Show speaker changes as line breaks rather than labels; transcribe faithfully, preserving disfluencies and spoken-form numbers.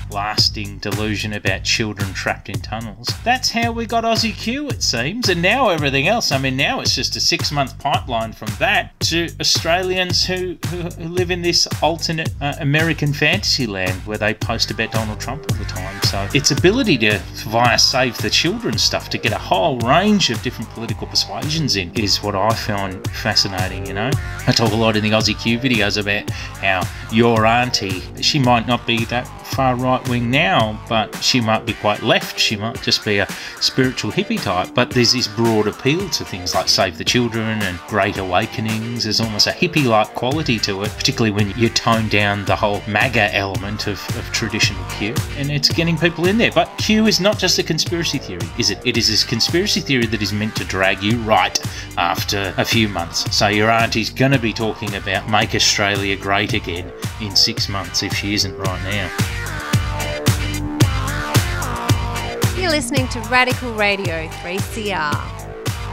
lasting delusion about children trapped in tunnels. That's how we got Aussie Q, it seems, and now everything else. I mean, now it's just a six-month pipeline from that to Australians who, who, who live in this alternate uh, American fantasy land where they post about Donald Trump all the time. So its ability to, via Save the Children stuff, to get a whole range of different political persuasions in is what I find fascinating, you know. I talk a lot in the Aussie Q videos about how your auntie, she might not be that far right wing now, but she might be quite left. She might just be a spiritual hippie type, but there's this broad appeal to things like Save the Children and Great Awakenings. There's almost a hippie-like quality to it, particularly when you tone down the whole MAGA element of, of traditional Q, and it's getting people in there. But Q is not just a conspiracy theory, is it? It is this conspiracy theory that is meant to drag you right after a few months. So your auntie's going to be talking about Make Australia Great Again in six months if she isn't right now.
You're listening to Radical Radio three C R.